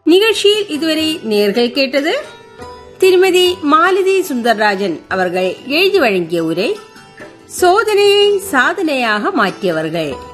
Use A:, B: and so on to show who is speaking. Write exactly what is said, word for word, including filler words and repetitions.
A: நிகழ்ச்சியில் இதுவரை நேர்கள் கேட்டது திருமதி மாலதி சுந்தரராஜன் அவர்கள் எழுதி வழங்கிய உரை சோதனையை சாதனையாக மாற்றியவர்கள்.